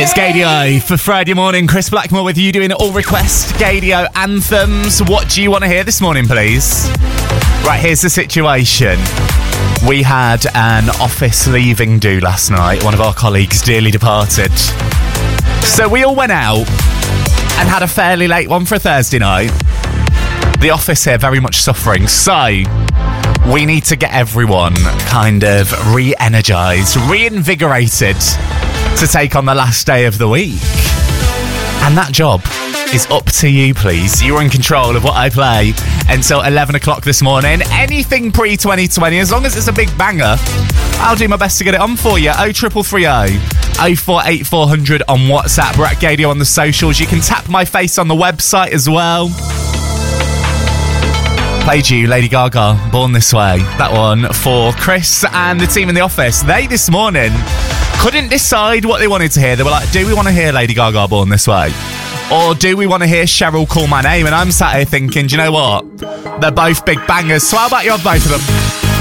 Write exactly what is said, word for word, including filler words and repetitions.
It's Gaydio for Friday morning. Chris Blackmore with you doing all request Gaydio anthems. What do you want to hear this morning, please? Right, here's the situation. We had an office leaving do last night. One of our colleagues dearly departed. So we all went out and had a fairly late one for a Thursday night. The office here very much suffering. So we need to get everyone kind of re-energised, reinvigorated to take on the last day of the week. And that job is up to you, please. You're in control of what I play until eleven o'clock this morning. Anything pre twenty twenty, as long as it's a big banger, I'll do my best to get it on for you. oh three three three oh, oh four eight four hundred on WhatsApp. We're at Gaydio on the socials. You can tap my face on the website as well. Played you, Lady Gaga, Born This Way. That one for Chris and the team in the office. They, this morning, couldn't decide what they wanted to hear. They were like, do we want to hear Lady Gaga, Born This Way? Or do we want to hear Cheryl, Call My Name? And I'm sat here thinking, do you know what? They're both big bangers. So how about you have both of them?